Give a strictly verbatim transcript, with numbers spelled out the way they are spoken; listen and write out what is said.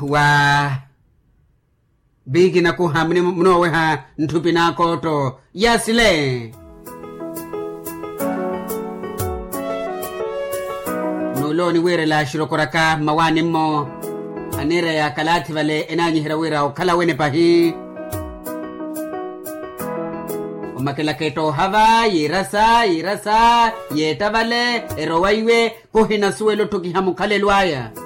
wa bigi na kuhamni mnowe ha ntupi na koto yasile nuloni were la shirokoraka mawani mo anira ya kalati vale enanyi hirawira ukala wene pahi umakela keto hava yirasa yirasa yeta vale erowaiwe kuhina suelo tukihamu kale luaya